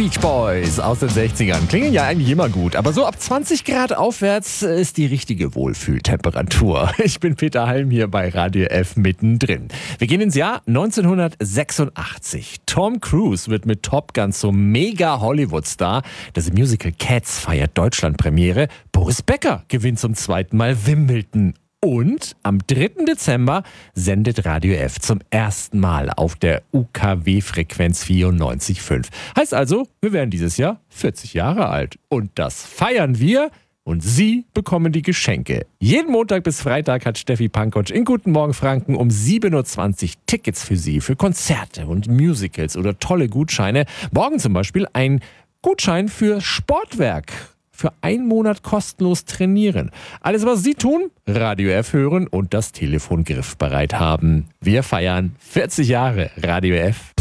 Beach Boys aus den 60ern. Klingen ja eigentlich immer gut, aber so ab 20 Grad aufwärts ist die richtige Wohlfühltemperatur. Ich bin Peter Halm hier bei Radio F mittendrin. Wir gehen ins Jahr 1986. Tom Cruise wird mit Top Gun zum Mega-Hollywood-Star. Das Musical Cats feiert Deutschlandpremiere. Boris Becker gewinnt zum zweiten Mal Wimbledon. Und am 3. Dezember sendet Radio F zum ersten Mal auf der UKW-Frequenz 94,5. Heißt also, wir werden dieses Jahr 40 Jahre alt. Und das feiern wir und Sie bekommen die Geschenke. Jeden Montag bis Freitag hat Steffi Pankoc in Guten Morgen Franken um 7.20 Uhr Tickets für Sie, für Konzerte und Musicals oder tolle Gutscheine. Morgen zum Beispiel ein Gutschein für Sportwerk. Für 1 Monat kostenlos trainieren. Alles, was Sie tun, Radio F hören und das Telefon griffbereit haben. Wir feiern 40 Jahre Radio F.